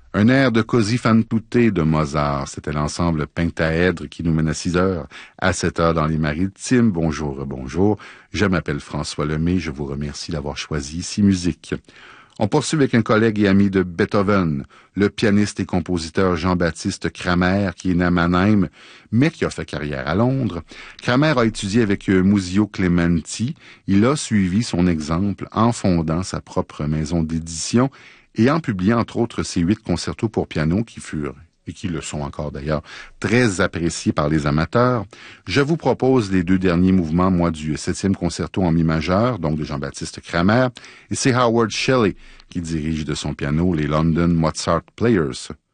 Un air de Così fan tutte de Mozart. C'était l'ensemble Pentaèdre qui nous mène à 6 heures, à 7 heures dans les Maritimes. Bonjour, bonjour. Je m'appelle François Lemay. Je vous remercie d'avoir choisi ici musique. On poursuit avec un collègue et ami de Beethoven, le pianiste et compositeur Jean-Baptiste Cramer, qui est né à Mannheim, mais qui a fait carrière à Londres. Cramer a étudié avec Muzio Clementi. Il a suivi son exemple en fondant sa propre maison d'édition et en publiant entre autres ses 8 concertos pour piano qui furent, et qui le sont encore d'ailleurs, très appréciés par les amateurs. Je vous propose les 2 derniers mouvements, du 7e concerto en mi majeur, donc de Jean-Baptiste Cramer, et c'est Howard Shelley qui dirige de son piano les London Mozart Players.